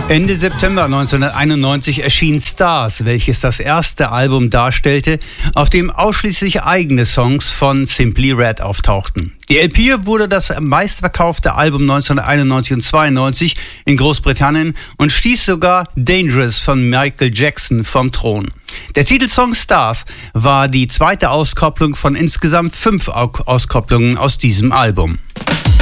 Ende September 1991 erschien Stars, welches das erste Album darstellte, auf dem ausschließlich eigene Songs von Simply Red auftauchten. Die LP wurde das meistverkaufte Album 1991 und 92 in Großbritannien und stieß sogar Dangerous von Michael Jackson vom Thron. Der Titelsong Stars war die zweite Auskopplung von insgesamt 5 Auskopplungen aus diesem Album.